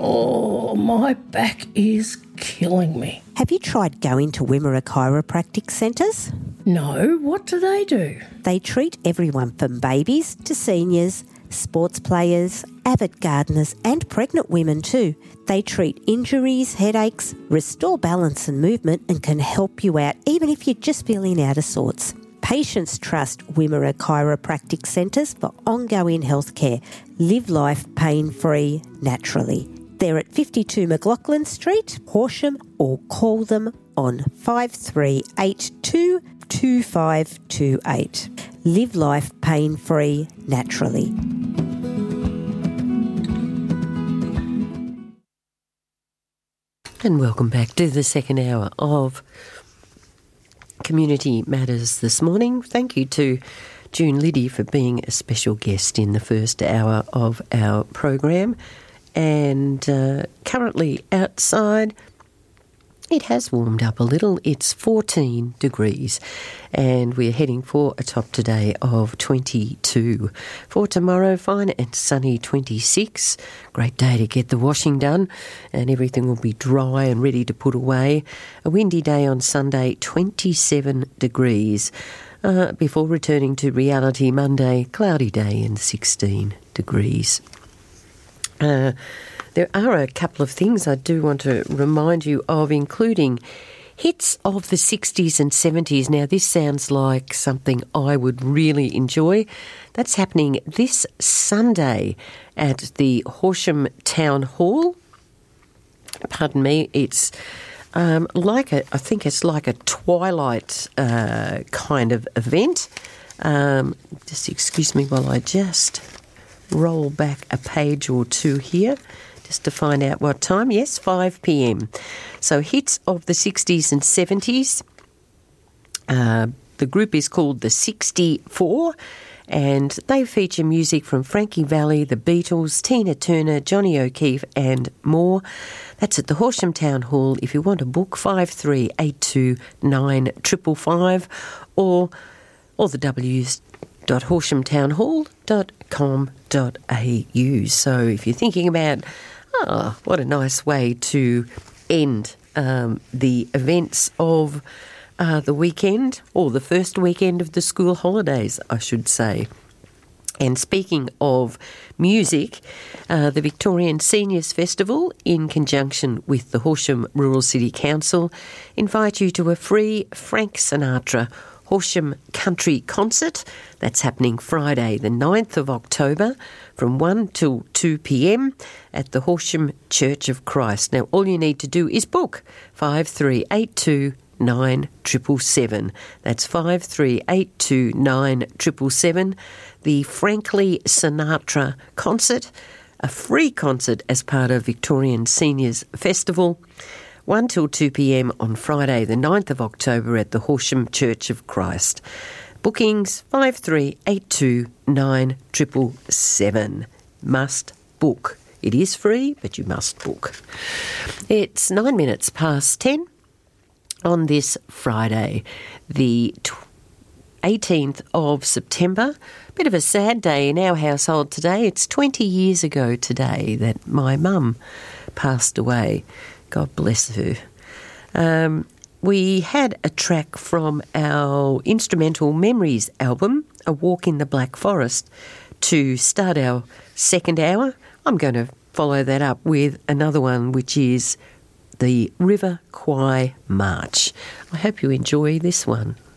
Oh, my back is killing me. Have you tried going to Wimmera Chiropractic Centres? No, what do they do? They treat everyone from babies to seniors, sports players, avid gardeners and pregnant women too. They treat injuries, headaches, restore balance and movement and can help you out even if you're just feeling out of sorts. Patients trust Wimmera Chiropractic Centres for ongoing healthcare. Live life pain-free naturally. They're at 52 McLaughlin Street, Horsham, or call them on 5382 2528. Live life pain-free naturally. And welcome back to the second hour of Community Matters this morning. Thank you to June Liddy for being a special guest in the first hour of our program. And currently outside, it has warmed up a little. It's 14 degrees and we're heading for a top today of 22. For tomorrow, fine and sunny 26. Great day to get the washing done and everything will be dry and ready to put away. A windy day on Sunday, 27 degrees. Before returning to reality Monday, cloudy day and 16 degrees. There are a couple of things I do want to remind you of, including hits of the 60s and 70s. Now, this sounds like something I would really enjoy. That's happening this Sunday at the Horsham Town Hall. Pardon me, it's I think it's like a twilight kind of event. Just excuse me while I just roll back a page or two here just to find out what time. Yes, 5 p.m. So hits of the 60s and 70s. The group is called the 64 and they feature music from Frankie Valli, the Beatles, Tina Turner, Johnny O'Keefe and more. That's at the Horsham Town Hall. If you want to book, 5382 9555 or the www.horshamtownhall.com.au. So if you're thinking about, what a nice way to end the events of the weekend, or the first weekend of the school holidays, I should say. And speaking of music, the Victorian Seniors Festival, in conjunction with the Horsham Rural City Council, invite you to a free Frank Sinatra Horsham Country Concert. That's happening Friday the 9th of October from 1 till 2 p.m. at the Horsham Church of Christ. Now, all you need to do is book 5382 9777. That's 5382 9777. The Frankly Sinatra Concert, a free concert as part of Victorian Seniors Festival, 1 till 2 p.m. on Friday the 9th of October at the Horsham Church of Christ. Bookings 5382 9777. Must book. It is free, but you must book. It's 9 minutes past 10 on this Friday, the 18th of September. Bit of a sad day in our household today. It's 20 years ago today that my mum passed away. God bless her. We had a track from our Instrumental Memories album, A Walk in the Black Forest, to start our second hour. I'm going to follow that up with another one, which is the River Kwai March. I hope you enjoy this one.